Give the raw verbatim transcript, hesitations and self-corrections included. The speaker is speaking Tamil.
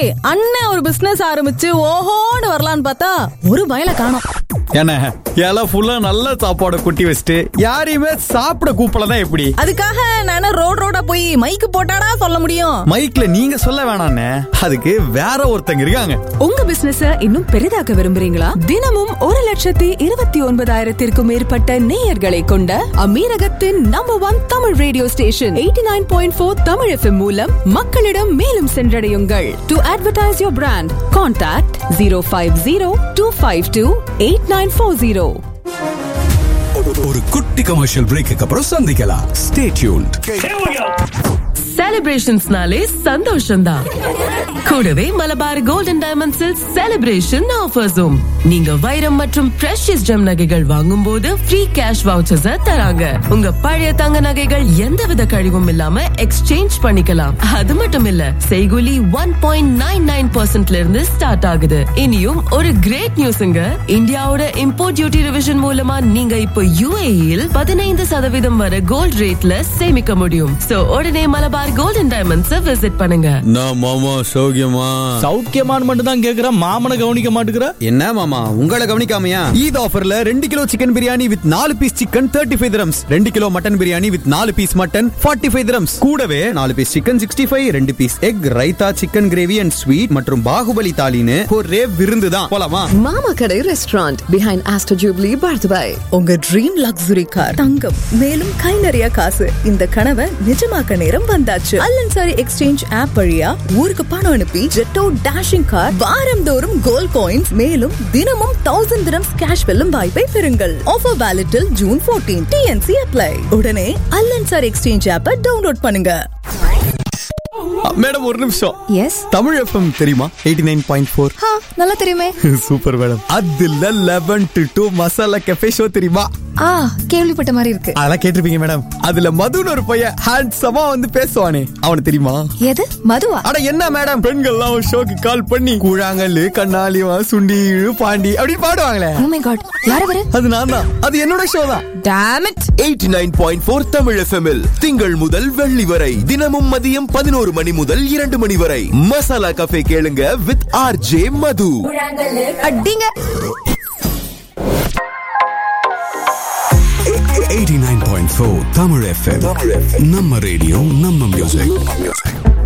அண்ணன் ஒரு பிசினஸ் ஆரம்பிச்சு ஓஹோன்னு வரலான்னு பார்த்தா ஒரு பயல காணோம். என்ன எல்லாம் ஃபுல்லா நல்ல சாப்பாடு கொட்டி வச்சுட்டு யாரையுமே சாப்பிட கூப்பிடலாம் எப்படி? அதுக்காக நானே ரோட் ரோடா போய் மைக்கு போட்டாடா சொல்ல முடியும்? மைக்ல நீங்க சொல்ல வேணாண்ணே, அதுக்கு வேற ஒருத்தங்க இருக்காங்க. உங்க பிசினஸ இன்னும் பெரிதாக்க விரும்புறீங்களா? தினமும் ஒரு லட்சத்தி இருபத்தி ஒன்பதாயிரத்திற்கும் மேற்பட்ட நேயர்களை கொண்ட அமீரகத்தின் number one Tamil radio station eighty nine point four Tamil FM மூலம் மக்களிடம் மேலும் சென்றடையுங்கள். To advertise your brand contact zero five zero two five two eight nine four zero. ஒரு குட்டி கமர்ஷியல் பிரேக்கு அப்புறம் சந்திக்கலாம். Stay tuned. செலிப்ரேஷன்ஸ்னாலே சந்தோஷம்தான். கூடவே மலபார் கோல்டன் டைமண்ட்ஸில் செலிப்ரேஷன் ஆஃபர்ஸும். நீங்க வைரம் மற்றும் பிரஷியஸ் ஜெம் நகைகள் வாங்கும் போது ஃப்ரீ கேஷ் வவுச்சர்ஸ் தராங்க. உங்க பழைய தங்க நகைகள் எந்தவித கழிவும் இல்லாம எக்ஸ்சேஞ்ச் பண்ணிக்கலாம். அது மட்டும் இல்ல, செய்கூலி ஒன் பாயிண்ட் நைன் நைன் பர்சன்ட்ல இருந்து ஸ்டார்ட் ஆகுது. இனியும் ஒரு கிரேட் நியூஸ்ங்க. இந்தியாவோட இம்போர்ட் டியூட்டி ரிவிஷன் மூலமா நீங்க இப்போ யுஏஇல் பதினைந்து சதவீதம் வரை கோல்ட் ரேட்ல சேமிக்க முடியும். சோ உடனே மலபார் கோல்டன் டைமண்ட்ஸ் விசிட் பண்ணுங்க. நான் மாமா சௌக்கியமா சௌக்கியமான்னு மட்டும் தான் கேக்குற, மாமனை கவனிக்க மாட்டேங்கிற. என்ன மாமா உங்களை கவனிக்காமையா? ஈத் ஆஃபர்ல ரெண்டு கிலோ சிக்கன் பிரியாணி வித் நாலு piece chicken thirty five dirhams, ரெண்டு கிலோ மட்டன் பிரியாணி வித் நாலு piece mutton forty five dirhams, கூடவே நாலு பீஸ் சிக்கன் சிக்ஸ்டி ஃபைவ், ரெண்டு piece egg, raita, chicken gravy and sweet மற்றும் பாகுபலி தாலின்னு ஒரே விருந்து தான். போலாமா? மாமா கடை ரெஸ்டாரண்ட் பிஹைண்ட் ஆஸ்டர் ஜூப்ளி பார்துபாய். உங்க ட்ரீம் லக்ஸுரி கார், தங்கம், மேலும் கை நிறைய காசு. இந்த கனவை நிஜமாக்க நேரம் வந்தாச்சு. அல்லன்சாரி எக்ஸ்சேஞ்ச் ஆப் வழியா ஊருக்கு பணம் அனுப்பி ஜெட்டோ டேஷிங் கார் வாரந்தோறும் கோல்ட் காயின்ஸ் மேலும் தினமும் தௌசண்ட் திரம்ஸ் கேஷ் வெல்லும் வாய்ப்பை பெறுங்கள். ஆஃபர் வேலிட்டில் ஜூன் பதினான்கு. DNC apply. உடனே அல்லன்சாரி எக்ஸ்சேஞ்ச் ஆப்பை டவுன்லோட் பண்ணுங்க. மேடம் ஒரு நிமிஷம். எஸ், தமிழ் எஃப்எம் தெரியுமா? Eighty nine point four. நல்லா தெரியுமே. Super madam. அதுல eleven to two masala cafe show தெரியுமா? ஆ, கேள்விப்பட்ட மாதிரி இருக்கு. அதெல்லாம் கேட்டிருப்பீங்க மேடம். அதுல மதுன்னு ஒரு பையன் ஹேண்ட்ஸமா வந்து பேசுவானே, அவனுக்கு தெரியுமா? எது மதுவா? அட என்ன மேடம், பெண்கள்லாம் ஒரு ஷோக்கு கால் பண்ணி கூழாங்கல்லு கண்ணாலிவா சுண்டி பாண்டி அப்படி பாடுவாங்களே. Oh my god, யார் அவரு? அது நான் தான். அது என்னோட ஷோ தான். Damn it. Eighty nine point four Tamil எஃப்எம்மில் திங்கள் முதல் வெள்ளி வரை தினமும் மதியம் பதினோரு மணி முதல் இரண்டு மணி வரை மசாலா கஃபே கேளுங்க வித் ஆர்ஜே மது. அடிங்க. Eighty nine point four Tamil FM. நம்ம ரேடியோ நம்ம மியூசிக்.